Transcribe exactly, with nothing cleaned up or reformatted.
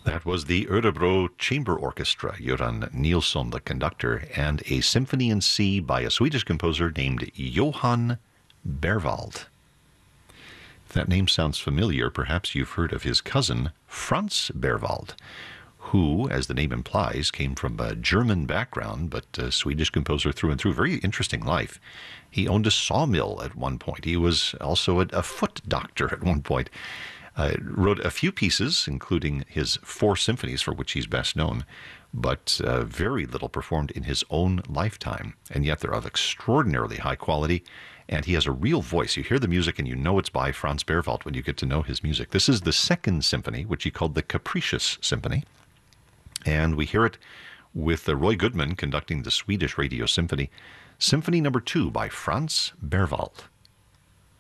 That was the Örebro Chamber Orchestra, Göran Nilsson, the conductor, and a symphony in C by a Swedish composer named Johann Berwald. If that name sounds familiar, perhaps you've heard of his cousin, Franz Berwald, who, as the name implies, came from a German background, but a Swedish composer through and through. Very interesting life. He owned a sawmill at one point. He was also a, a foot doctor at one point. Uh, wrote a few pieces, including his four symphonies, for which he's best known, but uh, very little performed in his own lifetime. And yet they're of extraordinarily high quality, and he has a real voice. You hear the music and you know it's by Franz Berwald when you get to know his music. This is the second symphony, which he called the Capricious Symphony. And we hear it with uh, Roy Goodman conducting the Swedish Radio Symphony, Symphony Number Two by Franz Berwald.